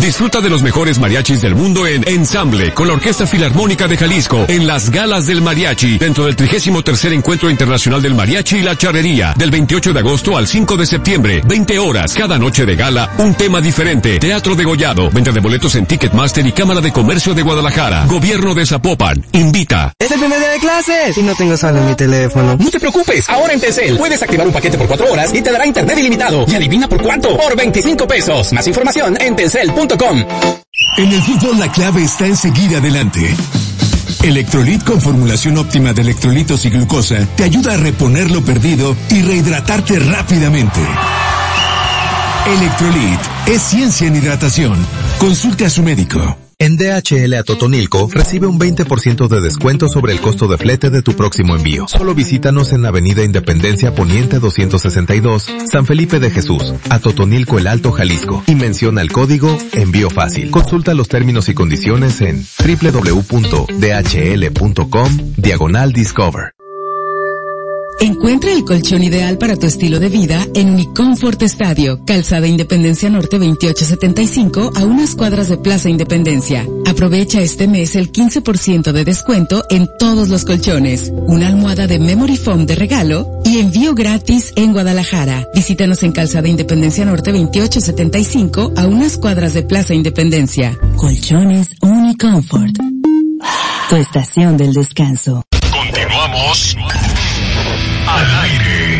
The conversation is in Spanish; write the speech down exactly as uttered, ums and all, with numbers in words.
Disfruta de los mejores mariachis del mundo en Ensamble, con la Orquesta Filarmónica de Jalisco, en las Galas del Mariachi, dentro del trigésimo tercer Encuentro Internacional del Mariachi y la Charrería, del veintiocho de agosto al cinco de septiembre, veinte horas, cada noche de gala, un tema diferente. Teatro degollado, venta de boletos en Ticketmaster y Cámara de Comercio de Guadalajara. Gobierno de Zapopan, invita. ¡Es el primer día de clases! Y no tengo saldo en mi teléfono. No te preocupes, ahora en Telcel puedes activar un paquete por cuatro horas y te dará internet ilimitado. Y adivina por cuánto, por veinticinco pesos. Más información en telcel punto com. En el fútbol la clave está en seguir adelante. Electrolit con formulación óptima de electrolitos y glucosa te ayuda a reponer lo perdido y rehidratarte rápidamente. Electrolit es ciencia en hidratación. Consulte a su médico. En D H L a Totonilco recibe un veinte por ciento de descuento sobre el costo de flete de tu próximo envío. Solo visítanos en Avenida Independencia Poniente doscientos sesenta y dos, San Felipe de Jesús, a Totonilco el Alto, Jalisco, y menciona el código Envío Fácil. Consulta los términos y condiciones en doble u doble u doble u punto d h l punto com diagonal discover. Encuentra el colchón ideal para tu estilo de vida en Unicomfort Estadio, Calzada Independencia Norte veintiocho setenta y cinco, a unas cuadras de Plaza Independencia. Aprovecha este mes el quince por ciento de descuento en todos los colchones, una almohada de Memory Foam de regalo y envío gratis en Guadalajara. Visítanos en Calzada Independencia Norte veintiocho setenta y cinco, a unas cuadras de Plaza Independencia. Colchones Unicomfort, tu estación del descanso. Continuamos al aire.